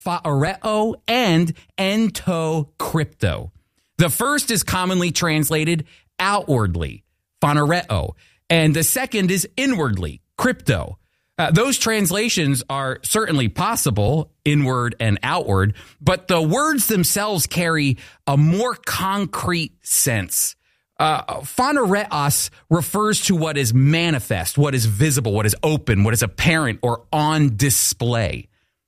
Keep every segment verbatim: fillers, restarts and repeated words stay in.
phaereo, and entokrypto. The first is commonly translated outwardly, phanereo, and the second is inwardly, crypto. Uh, those translations are certainly possible, inward and outward, but the words themselves carry a more concrete sense. Uh, phanereos refers to what is manifest, what is visible, what is open, what is apparent or on display.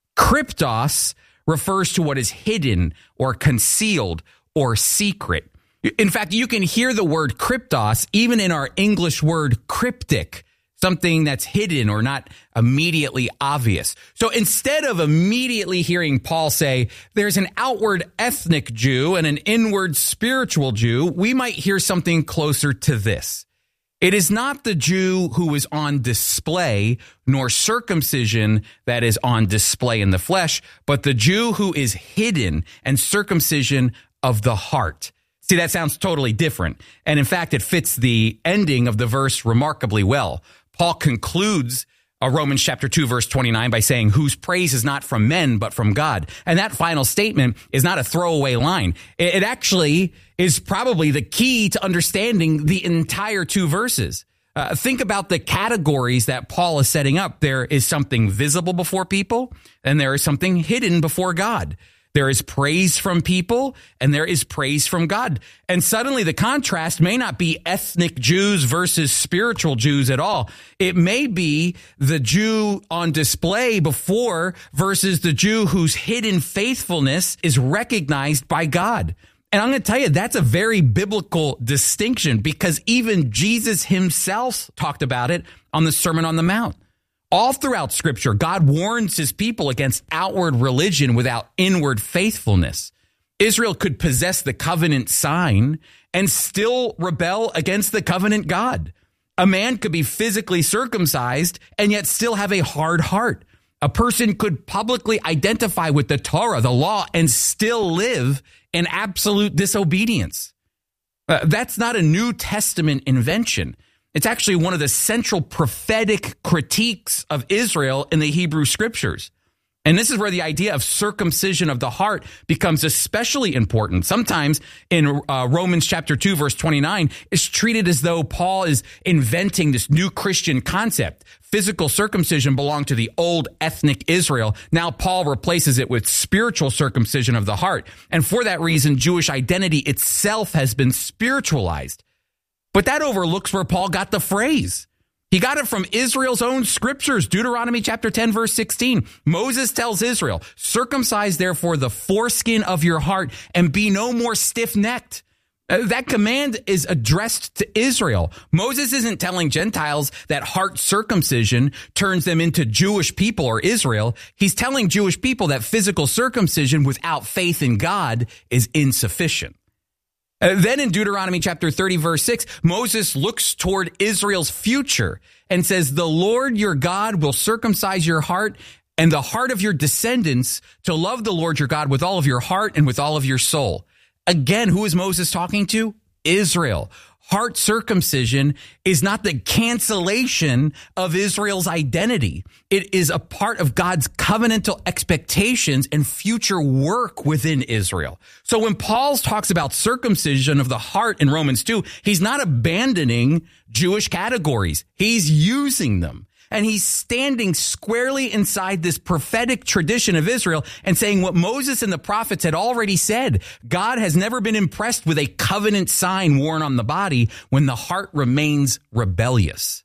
Kryptos refers to what is hidden or concealed or secret. In fact, you can hear the word kryptos even in our English word cryptic, something that's hidden or not immediately obvious. So instead of immediately hearing Paul say there's an outward ethnic Jew and an inward spiritual Jew, we might hear something closer to this. It is not the Jew who is on display, nor circumcision that is on display in the flesh, but the Jew who is hidden and circumcision of the heart. See, that sounds totally different. And in fact, it fits the ending of the verse remarkably well. Paul concludes uh, Romans chapter two, verse twenty-nine by saying, whose praise is not from men, but from God. And that final statement is not a throwaway line. It, it actually is probably the key to understanding the entire two verses. Uh, think about the categories that Paul is setting up. There is something visible before people, and there is something hidden before God. There is praise from people, and there is praise from God. And suddenly the contrast may not be ethnic Jews versus spiritual Jews at all. It may be the Jew on display before versus the Jew whose hidden faithfulness is recognized by God. And I'm going to tell you, that's a very biblical distinction because even Jesus himself talked about it on the Sermon on the Mount. All throughout Scripture, God warns his people against outward religion without inward faithfulness. Israel could possess the covenant sign and still rebel against the covenant God. A man could be physically circumcised and yet still have a hard heart. A person could publicly identify with the Torah, the law, and still live in absolute disobedience. Uh, that's not a New Testament invention. It's actually one of the central prophetic critiques of Israel in the Hebrew Scriptures. And this is where the idea of circumcision of the heart becomes especially important. Sometimes in uh, Romans chapter two, verse twenty-nine, it's treated as though Paul is inventing this new Christian concept. Physical circumcision belonged to the old ethnic Israel. Now Paul replaces it with spiritual circumcision of the heart. And for that reason, Jewish identity itself has been spiritualized. But that overlooks where Paul got the phrase. He got it from Israel's own scriptures, Deuteronomy chapter ten, verse sixteen. Moses tells Israel, circumcise therefore the foreskin of your heart and be no more stiff-necked. Uh, that command is addressed to Israel. Moses isn't telling Gentiles that heart circumcision turns them into Jewish people or Israel. He's telling Jewish people that physical circumcision without faith in God is insufficient. Uh, then in Deuteronomy chapter thirty, verse six, Moses looks toward Israel's future and says, the Lord your God will circumcise your heart and the heart of your descendants to love the Lord your God with all of your heart and with all of your soul. Again, who is Moses talking to? Israel. Heart circumcision is not the cancellation of Israel's identity. It is a part of God's covenantal expectations and future work within Israel. So when Paul talks about circumcision of the heart in Romans two, he's not abandoning Jewish categories. He's using them. And he's standing squarely inside this prophetic tradition of Israel and saying what Moses and the prophets had already said. God has never been impressed with a covenant sign worn on the body when the heart remains rebellious.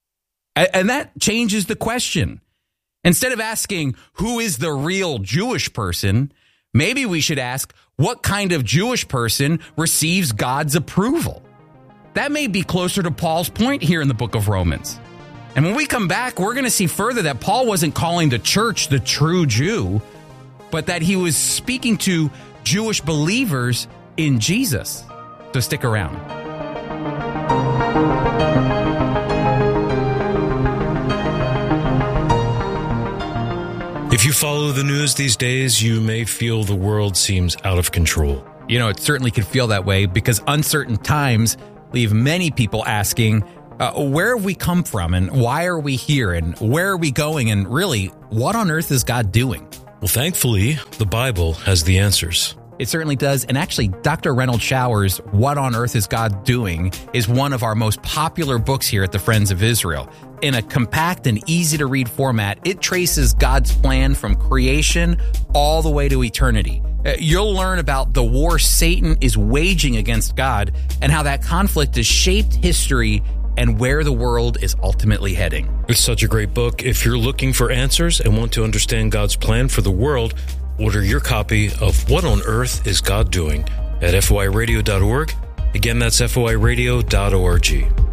And that changes the question. Instead of asking, who is the real Jewish person? Maybe we should ask, what kind of Jewish person receives God's approval? That may be closer to Paul's point here in the book of Romans. And when we come back, we're going to see further that Paul wasn't calling the church the true Jew, but that he was speaking to Jewish believers in Jesus. So stick around. If you follow the news these days, you may feel the world seems out of control. You know, it certainly could feel that way because uncertain times leave many people asking, Uh, where have we come from and why are we here and where are we going and really, what on earth is God doing? Well, thankfully, the Bible has the answers. It certainly does. And actually, Doctor Reynold Shower's What on Earth is God Doing is one of our most popular books here at the Friends of Israel. In a compact and easy to read format, it traces God's plan from creation all the way to eternity. You'll learn about the war Satan is waging against God and how that conflict has shaped history and where the world is ultimately heading. It's such a great book. If you're looking for answers and want to understand God's plan for the world, order your copy of What on Earth is God Doing at F O I radio dot org. Again, that's F O I radio dot org.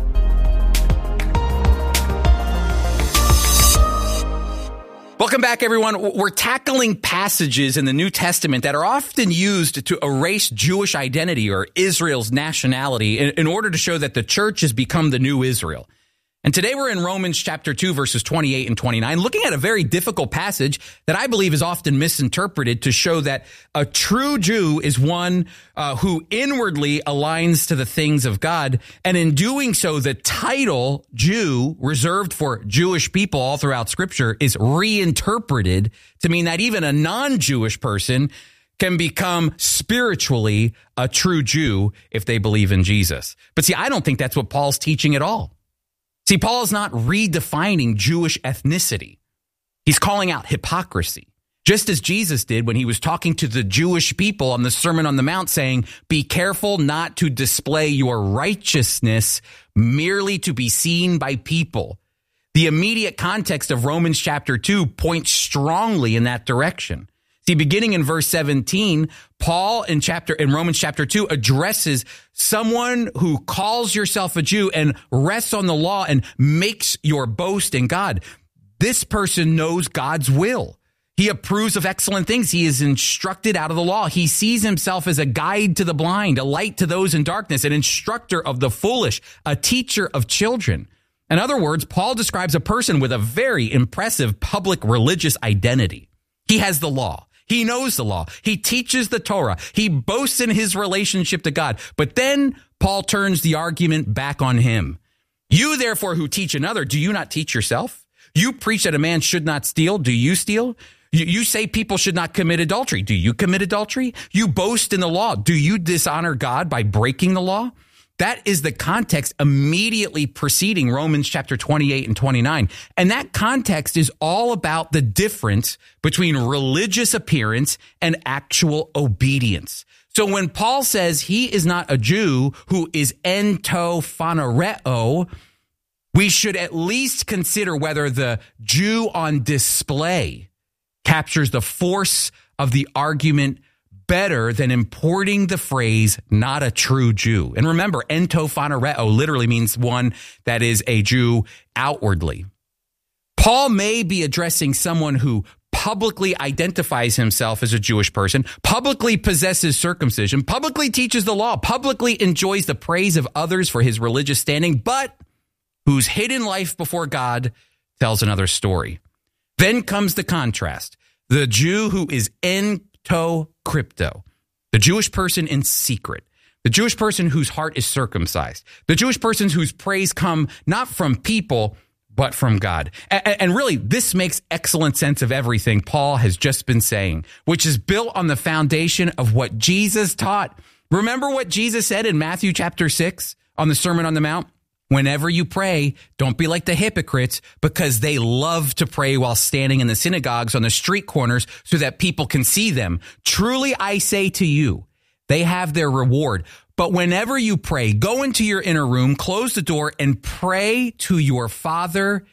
Welcome back, everyone. We're tackling passages in the New Testament that are often used to erase Jewish identity or Israel's nationality in, in order to show that the church has become the new Israel. And today we're in Romans chapter two, verses twenty-eight and twenty-nine, looking at a very difficult passage that I believe is often misinterpreted to show that a true Jew is one uh, who inwardly aligns to the things of God. And in doing so, the title Jew, reserved for Jewish people all throughout Scripture, is reinterpreted to mean that even a non-Jewish person can become spiritually a true Jew if they believe in Jesus. But see, I don't think that's what Paul's teaching at all. See, Paul is not redefining Jewish ethnicity. He's calling out hypocrisy, just as Jesus did when he was talking to the Jewish people on the Sermon on the Mount, saying, be careful not to display your righteousness merely to be seen by people. The immediate context of Romans chapter two points strongly in that direction. See, beginning in verse seventeen, Paul in chapter in Romans chapter two addresses someone who calls yourself a Jew and rests on the law and makes your boast in God. This person knows God's will. He approves of excellent things. He is instructed out of the law. He sees himself as a guide to the blind, a light to those in darkness, an instructor of the foolish, a teacher of children. In other words, Paul describes a person with a very impressive public religious identity. He has the law. He knows the law. He teaches the Torah. He boasts in his relationship to God. But then Paul turns the argument back on him. You, therefore, who teach another, do you not teach yourself? You preach that a man should not steal. Do you steal? You, you say people should not commit adultery. Do you commit adultery? You boast in the law. Do you dishonor God by breaking the law? That is the context immediately preceding Romans chapter twenty-eight and twenty-nine. And that context is all about the difference between religious appearance and actual obedience. So when Paul says he is not a Jew who is ento phanereo, we should at least consider whether the Jew on display captures the force of the argument better than importing the phrase, not a true Jew. And remember, ento phanereo literally means one that is a Jew outwardly. Paul may be addressing someone who publicly identifies himself as a Jewish person, publicly possesses circumcision, publicly teaches the law, publicly enjoys the praise of others for his religious standing, but whose hidden life before God tells another story. Then comes the contrast. The Jew who is ento crypto, the Jewish person in secret, the Jewish person whose heart is circumcised, the Jewish person whose praise come not from people, but from God. And, and really, this makes excellent sense of everything Paul has just been saying, which is built on the foundation of what Jesus taught. Remember what Jesus said in Matthew chapter six on the Sermon on the Mount? Whenever you pray, don't be like the hypocrites, because they love to pray while standing in the synagogues on the street corners so that people can see them. Truly, I say to you, they have their reward. But whenever you pray, go into your inner room, close the door, and pray to your Father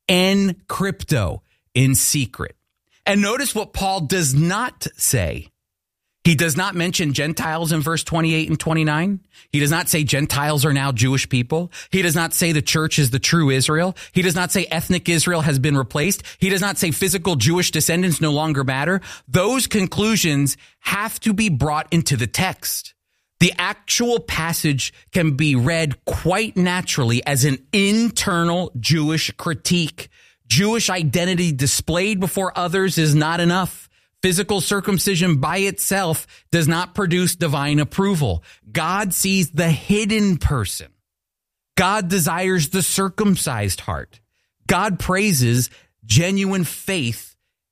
en crypto, in secret. And notice what Paul does not say. He does not mention Gentiles in verse twenty-eight and twenty-nine. He does not say Gentiles are now Jewish people. He does not say the church is the true Israel. He does not say ethnic Israel has been replaced. He does not say physical Jewish descendants no longer matter. Those conclusions have to be brought into the text. The actual passage can be read quite naturally as an internal Jewish critique. Jewish identity displayed before others is not enough. Physical circumcision by itself does not produce divine approval. God sees the hidden person. God desires the circumcised heart. God praises genuine faith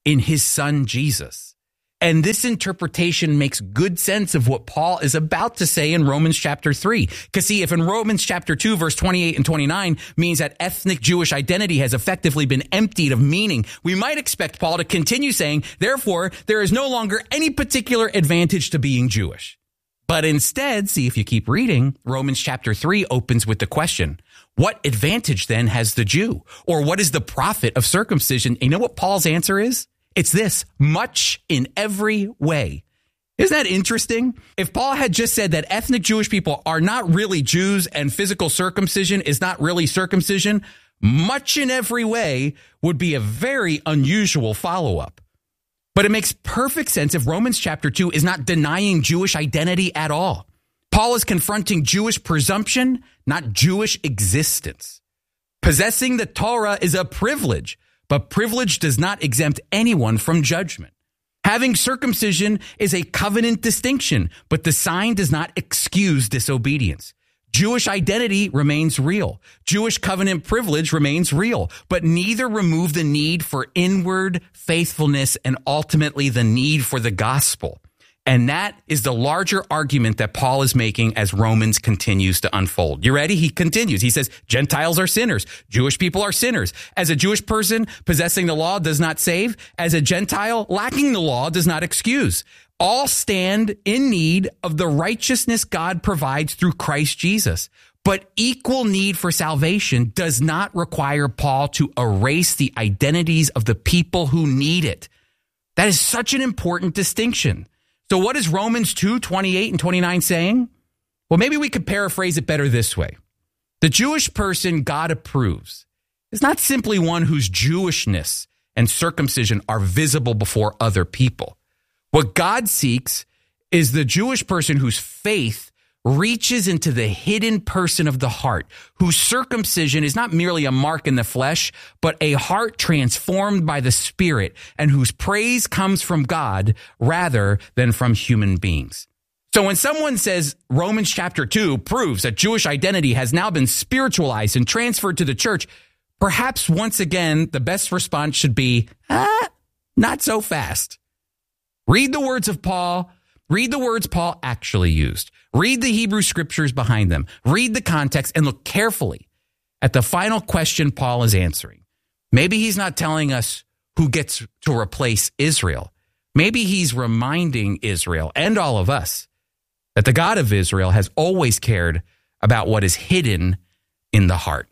in his son Jesus. And this interpretation makes good sense of what Paul is about to say in Romans chapter three. Because see, if in Romans chapter two, verse twenty-eight and twenty-nine means that ethnic Jewish identity has effectively been emptied of meaning, we might expect Paul to continue saying, therefore, there is no longer any particular advantage to being Jewish. But instead, see, if you keep reading, Romans chapter three opens with the question, what advantage then has the Jew? Or what is the profit of circumcision? And you know what Paul's answer is? It's this: much in every way. Isn't that interesting? If Paul had just said that ethnic Jewish people are not really Jews and physical circumcision is not really circumcision, much in every way would be a very unusual follow-up. But it makes perfect sense if Romans chapter two is not denying Jewish identity at all. Paul is confronting Jewish presumption, not Jewish existence. Possessing the Torah is a privilege, but privilege does not exempt anyone from judgment. Having circumcision is a covenant distinction, but the sign does not excuse disobedience. Jewish identity remains real. Jewish covenant privilege remains real, but neither remove the need for inward faithfulness and ultimately the need for the gospel. And that is the larger argument that Paul is making as Romans continues to unfold. You ready? He continues. He says, Gentiles are sinners. Jewish people are sinners. As a Jewish person, possessing the law does not save. As a Gentile, lacking the law does not excuse. All stand in need of the righteousness God provides through Christ Jesus. But equal need for salvation does not require Paul to erase the identities of the people who need it. That is such an important distinction. So what is Romans two, twenty-eight and twenty-nine saying? Well, maybe we could paraphrase it better this way. The Jewish person God approves is not simply one whose Jewishness and circumcision are visible before other people. What God seeks is the Jewish person whose faith reaches into the hidden person of the heart, whose circumcision is not merely a mark in the flesh, but a heart transformed by the Spirit, and whose praise comes from God rather than from human beings. So when someone says Romans chapter two proves that Jewish identity has now been spiritualized and transferred to the church, perhaps once again, the best response should be, ah, not so fast. Read the words of Paul. Read the words Paul actually used. Read the Hebrew scriptures behind them. Read the context and look carefully at the final question Paul is answering. Maybe he's not telling us who gets to replace Israel. Maybe he's reminding Israel and all of us that the God of Israel has always cared about what is hidden in the heart.